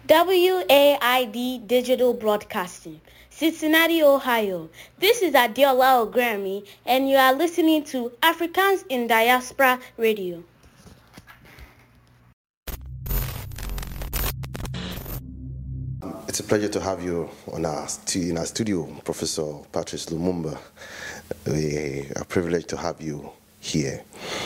WAID Digital Broadcasting, Cincinnati, Ohio. This is Adiola Ogrami, and you are listening to Africans in Diaspora Radio. It's a pleasure to have you in our studio, Professor Patrice Lumumba. We are privileged to have you here.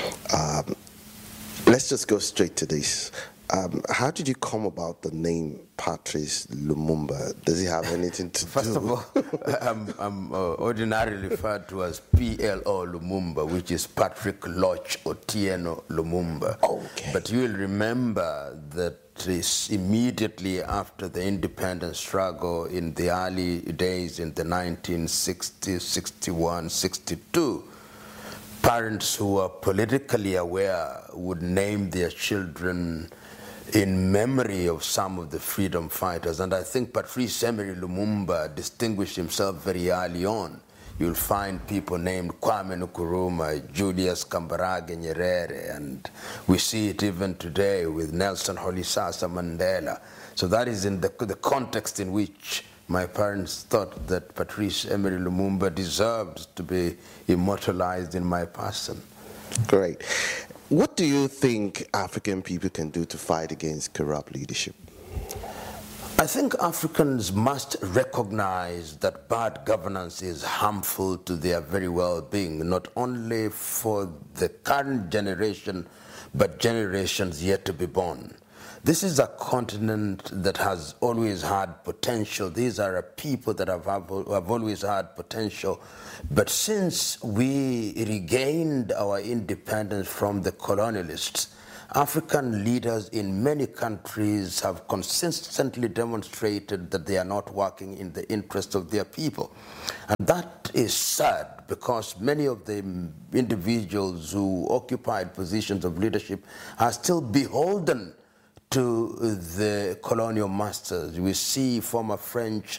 Let's just go straight to this. How did you come about the name Patrice Lumumba? Does it have anything to First do? First of all, I'm ordinarily referred to as PLO Lumumba, which is Patrick Loch Otieno Lumumba. Okay. But you will remember that immediately after the independence struggle in the early days in the 1960s, 61, 62, parents who are politically aware would name their children in memory of some of the freedom fighters. And I think Patrice Emery Lumumba distinguished himself very early on. You'll find people named Kwame Nkrumah, Julius Kambarage Nyerere, and we see it even today with Nelson Rolihlahla Mandela. So that is in the context in which my parents thought that Patrice Emery Lumumba deserved to be immortalized in my person. Great. What do you think African people can do to fight against corrupt leadership? I think Africans must recognize that bad governance is harmful to their very well-being, not only for the current generation, but generations yet to be born. This is a continent that has always had potential. These are a people that have always had potential. But since we regained our independence from the colonialists, African leaders in many countries have consistently demonstrated that they are not working in the interest of their people. And that is sad, because many of the individuals who occupied positions of leadership are still beholden to the colonial masters. We see former French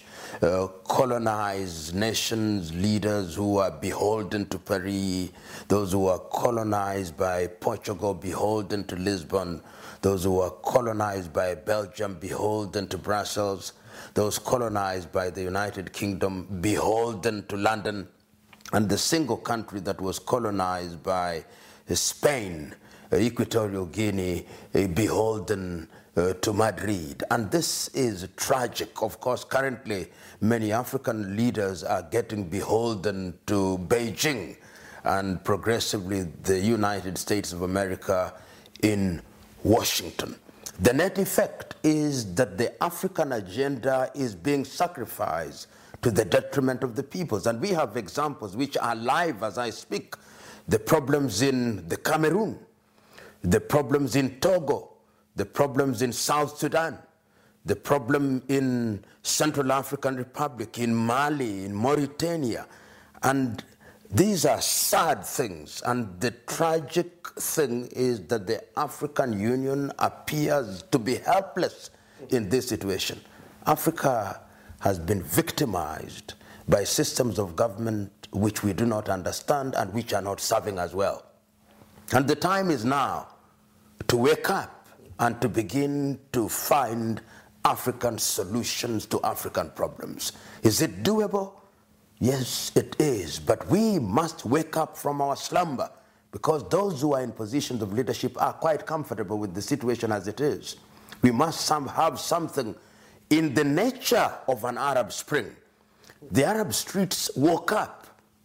colonized nations, leaders who are beholden to Paris, those who are colonized by Portugal, beholden to Lisbon, those who are colonized by Belgium, beholden to Brussels, those colonized by the United Kingdom, beholden to London, and the single country that was colonized by Spain, Equatorial Guinea, beholden to Madrid. And this is tragic. Of course, currently, many African leaders are getting beholden to Beijing, and progressively the United States of America in Washington. The net effect is that the African agenda is being sacrificed to the detriment of the peoples. And we have examples which are live as I speak. The problems in the Cameroon, the problems in Togo, the problems in South Sudan, the problem in Central African Republic, in Mali, in Mauritania. And these are sad things. And the tragic thing is that the African Union appears to be helpless in this situation. Africa has been victimized by systems of government which we do not understand and which are not serving us well. And the time is now to wake up and to begin to find African solutions to African problems. Is it doable? Yes, it is. But we must wake up from our slumber, because those who are in positions of leadership are quite comfortable with the situation as it is. We must have something in the nature of an Arab Spring. The Arab streets woke up,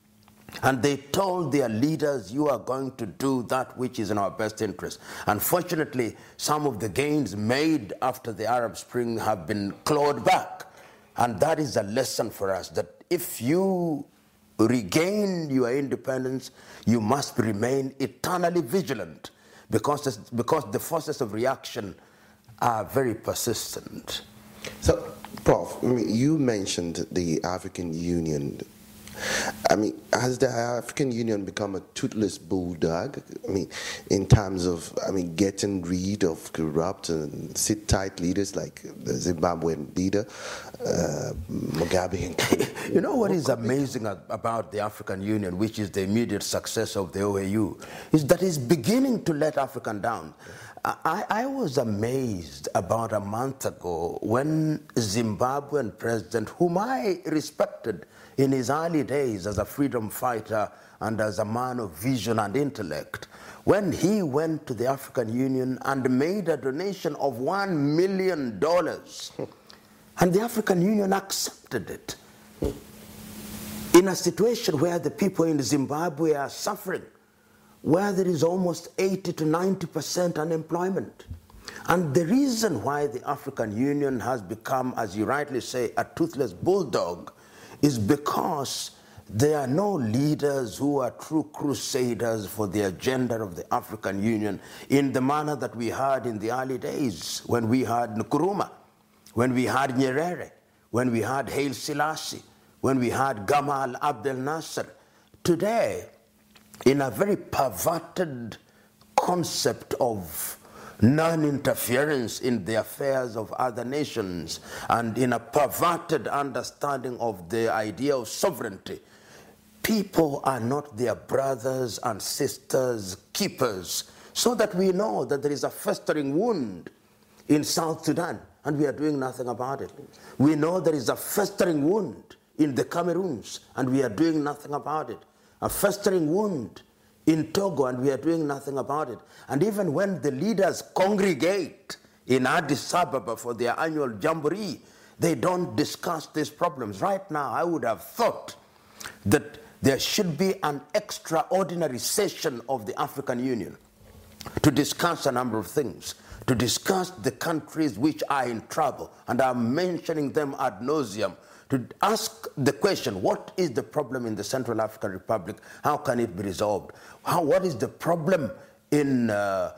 and they told their leaders, you are going to do that which is in our best interest. Unfortunately, some of the gains made after the Arab Spring have been clawed back. And that is a lesson for us, that if you regain your independence, you must remain eternally vigilant, because the forces of reaction are very persistent. So, Prof, you mentioned the African Union. Has the African Union become a toothless bulldog? In terms of, getting rid of corrupt and sit-tight leaders like the Zimbabwean leader, Mugabe. You know what is amazing about the African Union, which is the immediate successor of the OAU, is that it's beginning to let Africa down. I was amazed about a month ago when Zimbabwean president, whom I respected in his early days as a freedom fighter and as a man of vision and intellect, when he went to the African Union and made a donation of $1 million, and the African Union accepted it, in a situation where the people in Zimbabwe are suffering, where there is almost 80 to 90% unemployment. And the reason why the African Union has become, as you rightly say, a toothless bulldog is because there are no leaders who are true crusaders for the agenda of the African Union in the manner that we had in the early days, when we had Nkrumah, when we had Nyerere, when we had Haile Selassie, when we had Gamal Abdel Nasser. Today, in a very perverted concept of non-interference in the affairs of other nations, and in a perverted understanding of the idea of sovereignty, people are not their brothers and sisters keepers, so that we know that there is a festering wound in South Sudan, and we are doing nothing about it. We know there is a festering wound in the Cameroons, and we are doing nothing about it. A festering wound in Togo, and we are doing nothing about it. And even when the leaders congregate in Addis Ababa for their annual jamboree, they don't discuss these problems. Right now, I would have thought that there should be an extraordinary session of the African Union to discuss a number of things, to discuss the countries which are in trouble, and I'm mentioning them ad nauseum, to ask the question, what is the problem in the Central African Republic? How can it be resolved? What is the problem in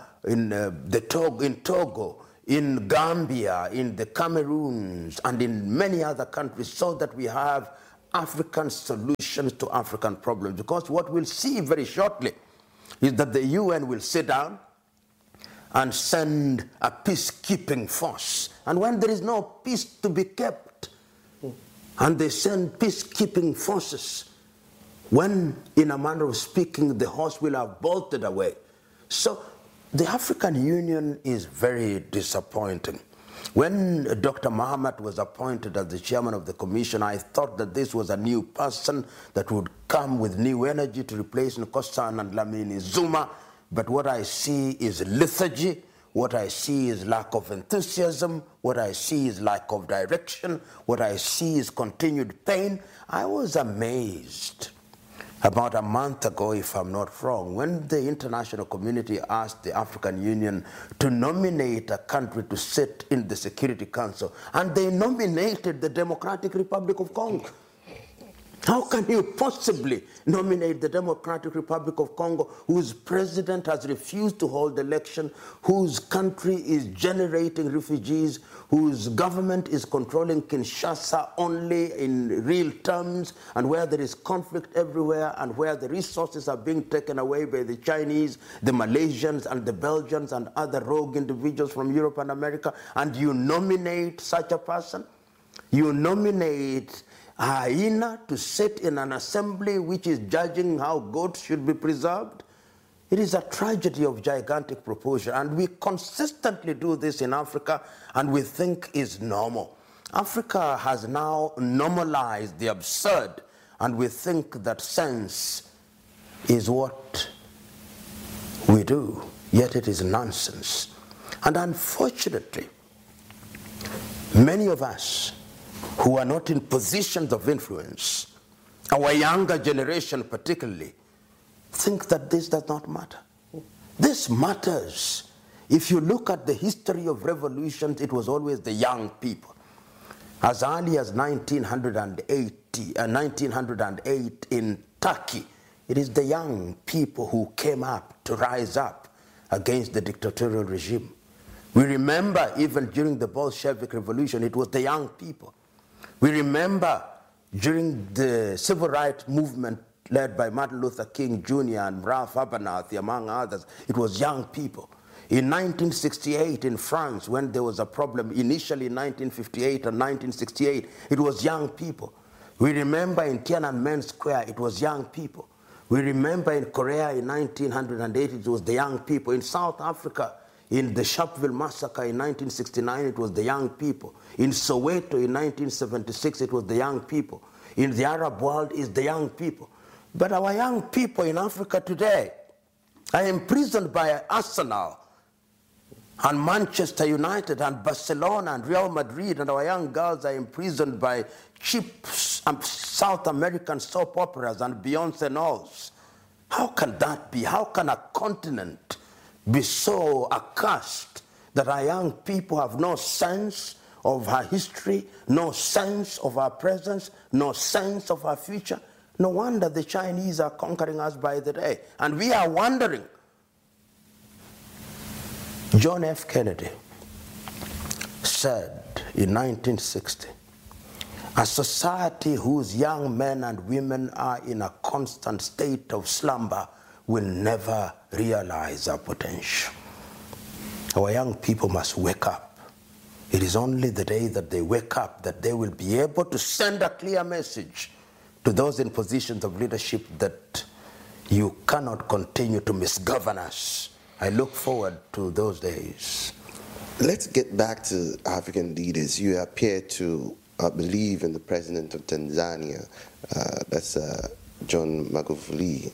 Togo, in Gambia, in the Cameroons, and in many other countries, so that we have African solutions to African problems? Because what we'll see very shortly is that the UN will sit down and send a peacekeeping force. And when there is no peace to be kept, and they send peacekeeping forces, when, in a manner of speaking, the horse will have bolted away. So the African Union is very disappointing. When Dr. Mahamat was appointed as the chairman of the commission, I thought that this was a new person that would come with new energy to replace Nkosazana and Dlamini Zuma. But what I see is lethargy. What I see is lack of enthusiasm. What I see is lack of direction. What I see is continued pain. I was amazed about a month ago, if I'm not wrong, when the international community asked the African Union to nominate a country to sit in the Security Council, and they nominated the Democratic Republic of Congo. How can you possibly nominate the Democratic Republic of Congo, whose president has refused to hold election, whose country is generating refugees, whose government is controlling Kinshasa only in real terms, and where there is conflict everywhere, and where the resources are being taken away by the Chinese, the Malaysians, and the Belgians, and other rogue individuals from Europe and America, and you nominate such a person? You nominate a hyena to sit in an assembly which is judging how goats should be preserved? It is a tragedy of gigantic proportion, and we consistently do this in Africa, and we think is normal. Africa has now normalized the absurd, and we think that sense is what we do, yet it is nonsense. And unfortunately, many of us who are not in positions of influence, our younger generation particularly, think that this does not matter. This matters. If you look at the history of revolutions, it was always the young people. As early as 1908 in Turkey, it is the young people who came up to rise up against the dictatorial regime. We remember even during the Bolshevik Revolution, it was the young people. We remember during the civil rights movement led by Martin Luther King Jr. and Ralph Abernathy, among others, it was young people. In 1968 in France, when there was a problem, initially in 1958 and 1968, it was young people. We remember in Tiananmen Square, it was young people. We remember in Korea in 1908, it was the young people. In South Africa, In the Sharpeville massacre in 1969, it was the young people. In Soweto in 1976, it was the young people. In the Arab world, it's the young people. But our young people in Africa today are imprisoned by Arsenal and Manchester United and Barcelona and Real Madrid, and our young girls are imprisoned by cheap South American soap operas and Beyonce Knowles. How can that be? How can a continent be so accursed that our young people have no sense of our history, no sense of our presence, no sense of our future? No wonder the Chinese are conquering us by the day. And we are wondering. John F. Kennedy said in 1960, a society whose young men and women are in a constant state of slumber will never realize our potential. Our young people must wake up. It is only the day that they wake up that they will be able to send a clear message to those in positions of leadership that you cannot continue to misgovern us. I look forward to those days. Let's get back to African leaders. You appear to believe in the president of Tanzania, that's John Magufuli.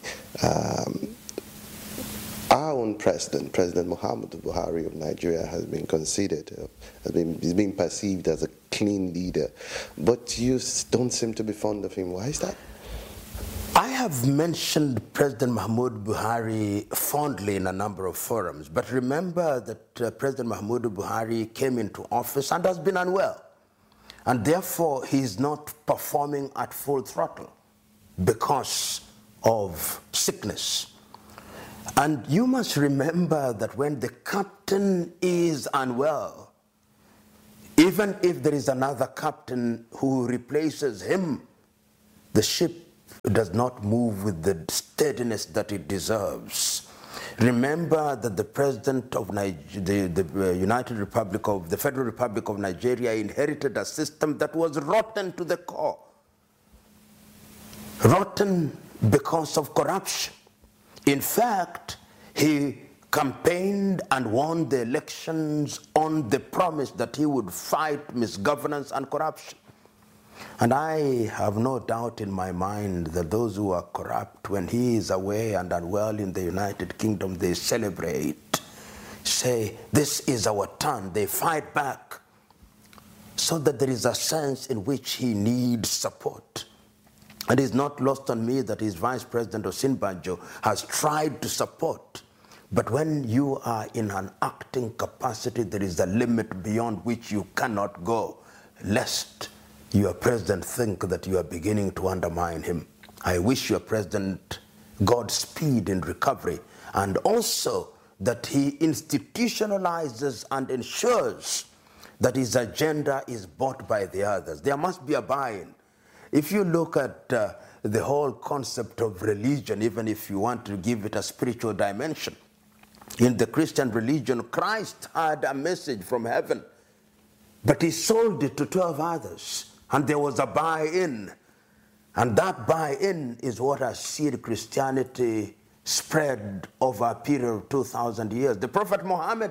Our own president, President Muhammadu Buhari of Nigeria, has been considered, he's been perceived as a clean leader, but you don't seem to be fond of him. Why is that? I have mentioned President Muhammadu Buhari fondly in a number of forums, but remember that President Muhammadu Buhari came into office and has been unwell, and therefore he is not performing at full throttle because of sickness. And you must remember that when the captain is unwell, even if there is another captain who replaces him, the ship does not move with the steadiness that it deserves. Remember that the president of the United Republic of the Federal Republic of Nigeria inherited a system that was rotten to the core. Rotten because of corruption. In fact, he campaigned and won the elections on the promise that he would fight misgovernance and corruption. And I have no doubt in my mind that those who are corrupt, when he is away and unwell in the United Kingdom, they celebrate, say, this is our turn. They fight back, so that there is a sense in which he needs support. It is not lost on me that his Vice President Osinbajo has tried to support. But when you are in an acting capacity, there is a limit beyond which you cannot go, lest your president think that you are beginning to undermine him. I wish your president Godspeed in recovery, and also that he institutionalizes and ensures that his agenda is bought by the others. There must be a buy-in. If you look at the whole concept of religion, even if you want to give it a spiritual dimension, in the Christian religion, Christ had a message from heaven, but he sold it to 12 others. And there was a buy-in. And that buy-in is what has seen Christianity spread over a period of 2,000 years. The Prophet Muhammad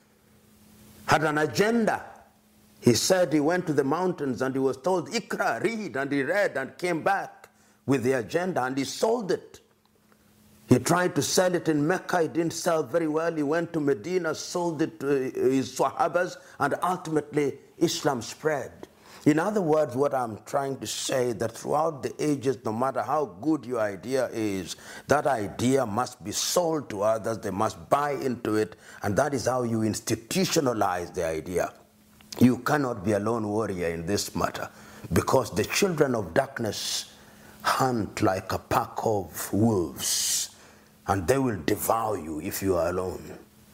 had an agenda. He said he went to the mountains and he was told, Ikra, read, and he read and came back with the agenda, and he sold it. He tried to sell it in Mecca, it didn't sell very well. He went to Medina, sold it to his Sahabas, and ultimately Islam spread. In other words, what I'm trying to say is that throughout the ages, no matter how good your idea is, that idea must be sold to others, they must buy into it, and that is how you institutionalize the idea. You cannot be a lone warrior in this matter, because the children of darkness hunt like a pack of wolves, and they will devour you if you are alone.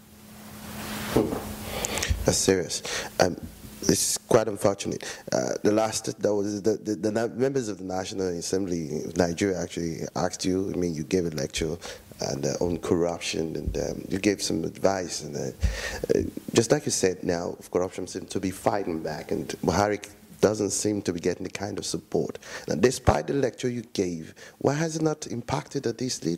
That's serious. It's quite unfortunate. The members of the National Assembly of Nigeria actually asked you, you gave a lecture on corruption, and you gave some advice. And just like you said now, corruption seems to be fighting back, and Buhari doesn't seem to be getting the kind of support. And despite the lecture you gave, why has it not impacted this leadership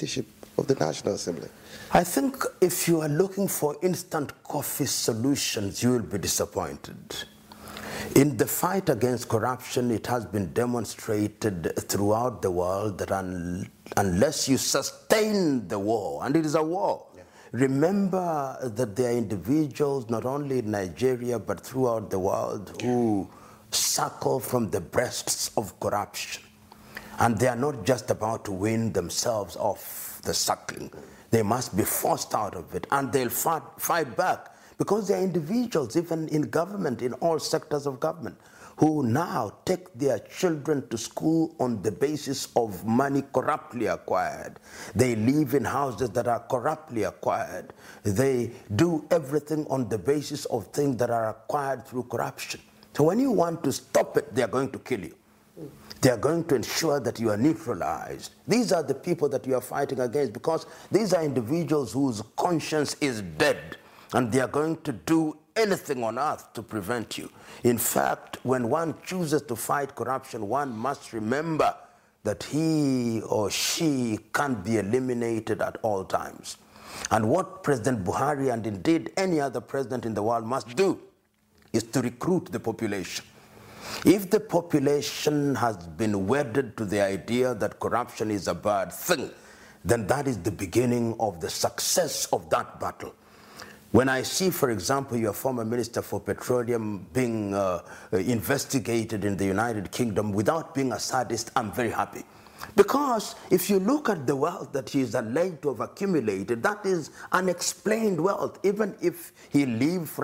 of the National Assembly? I think if you are looking for instant coffee solutions, you will be disappointed. In the fight against corruption, it has been demonstrated throughout the world that unless you sustain the war, and it is a war, remember that there are individuals, not only in Nigeria, but throughout the world, who suckle from the breasts of corruption. And they are not just about to win themselves off the suckling. They must be forced out of it, and they'll fight back. Because there are individuals, even in government, in all sectors of government, who now take their children to school on the basis of money corruptly acquired. They live in houses that are corruptly acquired. They do everything on the basis of things that are acquired through corruption. So when you want to stop it, they are going to kill you. They are going to ensure that you are neutralized. These are the people that you are fighting against, because these are individuals whose conscience is dead, and they are going to do anything on earth to prevent you. In fact, when one chooses to fight corruption, one must remember that he or she can't be eliminated at all times. And what President Buhari, and indeed any other president in the world, must do is to recruit the population. If the population has been wedded to the idea that corruption is a bad thing, then that is the beginning of the success of that battle. When I see, for example, your former Minister for Petroleum being investigated in the United Kingdom without being a sadist, I'm very happy. Because if you look at the wealth that he is alleged to have accumulated, that is unexplained wealth. Even if he lived for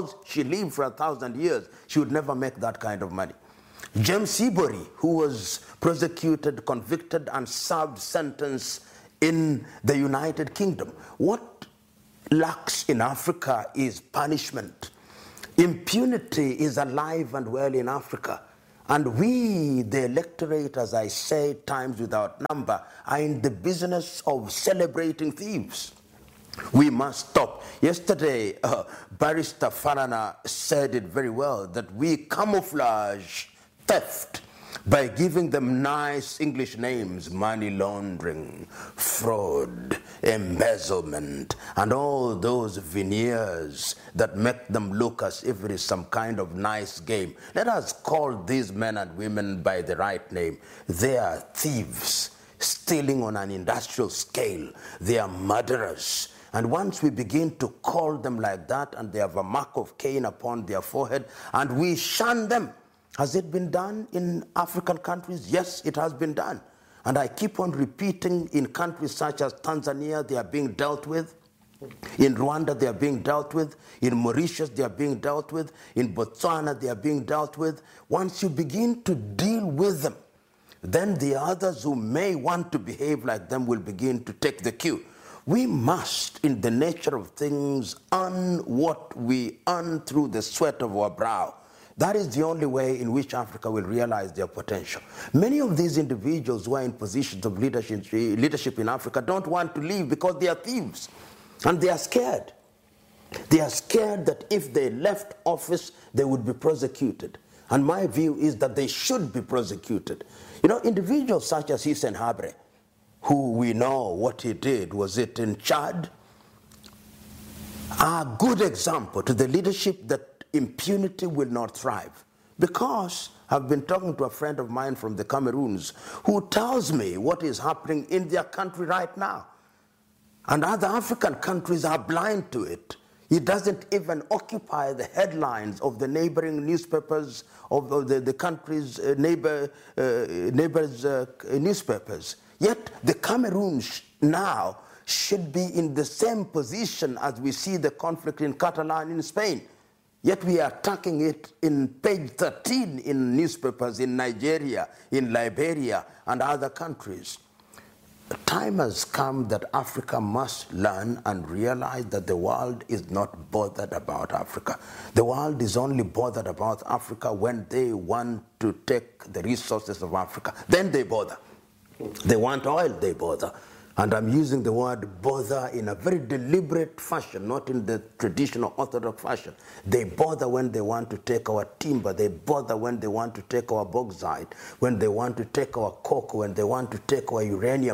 1,000 years, she would never make that kind of money. James Seabury, who was prosecuted, convicted, and served sentence in the United Kingdom. What lacks in Africa is punishment. Impunity is alive and well in Africa. And we, the electorate, as I say, times without number, are in the business of celebrating thieves. We must stop. Yesterday, Barrister Farana said it very well, that we camouflage theft by giving them nice English names: money laundering, fraud, embezzlement, and all those veneers that make them look as if it is some kind of nice game. Let us call these men and women by the right name. They are thieves, stealing on an industrial scale. They are murderers. And once we begin to call them like that, and they have a mark of Cain upon their forehead, and we shun them. Has it been done in African countries? Yes, it has been done. And I keep on repeating, in countries such as Tanzania, they are being dealt with. In Rwanda, they are being dealt with. In Mauritius, they are being dealt with. In Botswana, they are being dealt with. Once you begin to deal with them, then the others who may want to behave like them will begin to take the cue. We must, in the nature of things, earn what we earn through the sweat of our brow. That is the only way in which Africa will realize their potential. Many of these individuals who are in positions of leadership in Africa don't want to leave because they are thieves. And they are scared. They are scared that if they left office, they would be prosecuted. And my view is that they should be prosecuted. You know, individuals such as Hissène Habré, who we know what he did, was it in Chad, are a good example to the leadership that impunity will not thrive. Because I've been talking to a friend of mine from the Cameroons who tells me what is happening in their country right now. And other African countries are blind to it. It doesn't even occupy the headlines of the neighboring newspapers, of the country's neighbors' newspapers. Yet the Cameroon now should be in the same position as we see the conflict in Catalan in Spain. Yet we are attacking it in page 13 in newspapers in Nigeria, in Liberia, and other countries. The time has come that Africa must learn and realize that the world is not bothered about Africa. The world is only bothered about Africa when they want to take the resources of Africa. Then they bother. They want oil, they bother. And I'm using the word bother in a very deliberate fashion, not in the traditional orthodox fashion. They bother when they want to take our timber. They bother when they want to take our bauxite, when they want to take our coke, when they want to take our uranium.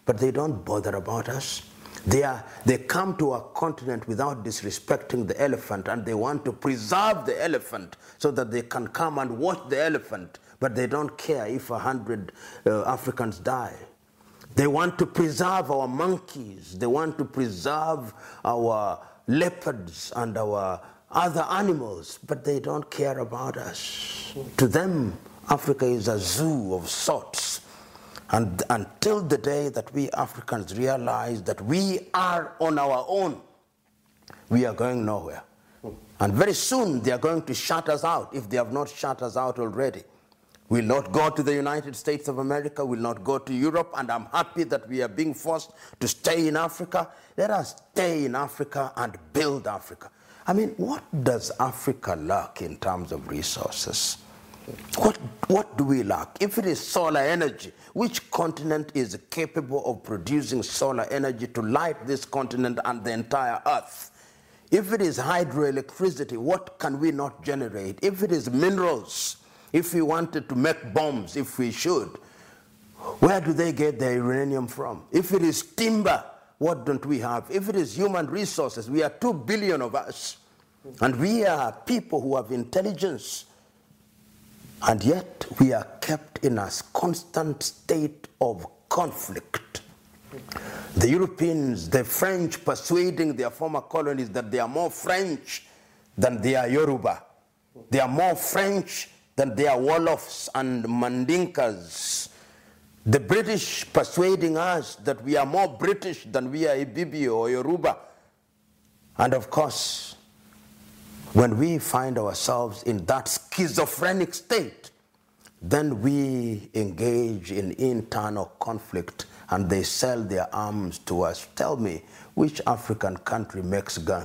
but they don't bother about us. They come to our continent without disrespecting the elephant, and they want to preserve the elephant so that they can come and watch the elephant, but they don't care if 100 Africans die. They want to preserve our monkeys. They want to preserve our leopards and our other animals, but they don't care about us. To them, Africa is a zoo of sorts. And until the day that we Africans realize that we are on our own, we are going nowhere. And very soon they are going to shut us out, if they have not shut us out already. We'll not go to the United States of America, we'll not go to Europe, and I'm happy that we are being forced to stay in Africa. Let us stay in Africa and build Africa. I mean, what does Africa lack in terms of resources? What do we lack? If it is solar energy, which continent is capable of producing solar energy to light this continent and the entire earth? If it is hydroelectricity, what can we not generate? If it is minerals, if we wanted to make bombs, if we should, where do they get their uranium from? If it is timber, what don't we have? If it is human resources, we are 2 billion of us, and we are people who have intelligence. And yet we are kept in a constant state of conflict. The Europeans, the French persuading their former colonies that they are more French than they are Yoruba. They are more French than they are Wolofs and Mandinkas. The British persuading us that we are more British than we are Ibibio or Yoruba. And of course, when we find ourselves in that schizophrenic state, then we engage in internal conflict and they sell their arms to us. Tell me, which African country makes guns?